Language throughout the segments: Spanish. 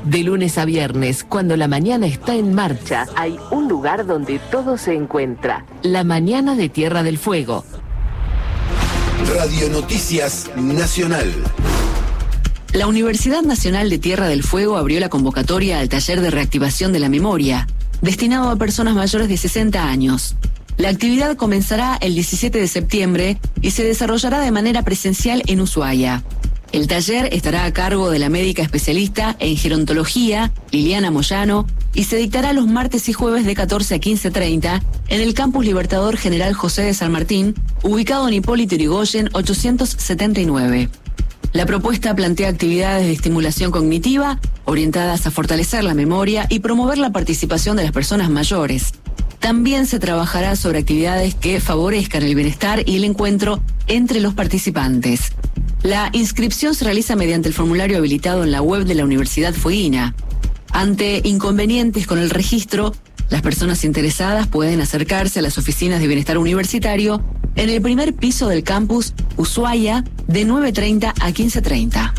De lunes a viernes, cuando la mañana está en marcha, hay un lugar donde todo se encuentra. La mañana de Tierra del Fuego. Radio Noticias Nacional. La Universidad Nacional de Tierra del Fuego abrió la convocatoria al taller de reactivación de la memoria, destinado a personas mayores de 60 años. La actividad comenzará el 17 de septiembre y se desarrollará de manera presencial en Ushuaia. El taller estará a cargo de la médica especialista en gerontología, Liliana Moyano, y se dictará los martes y jueves de 14 a 15:30 en el Campus Libertador General José de San Martín, ubicado en Hipólito Yrigoyen 879. La propuesta plantea actividades de estimulación cognitiva orientadas a fortalecer la memoria y promover la participación de las personas mayores. También se trabajará sobre actividades que favorezcan el bienestar y el encuentro entre los participantes. La inscripción se realiza mediante el formulario habilitado en la web de la Universidad Fueguina. Ante inconvenientes con el registro, las personas interesadas pueden acercarse a las oficinas de bienestar universitario en el primer piso del campus Ushuaia de 9:30 a 15:30.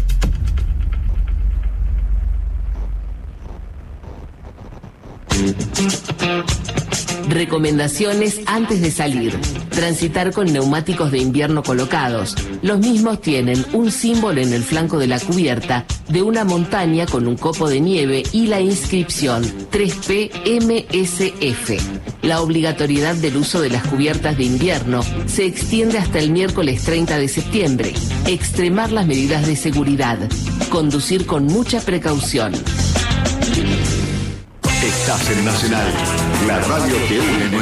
Recomendaciones antes de salir. Transitar con neumáticos de invierno colocados. Los mismos tienen un símbolo en el flanco de la cubierta de una montaña con un copo de nieve y la inscripción 3PMSF. La obligatoriedad del uso de las cubiertas de invierno se extiende hasta el miércoles 30 de septiembre. Extremar las medidas de seguridad. Conducir con mucha precaución. Estás en Nacional, la radio que une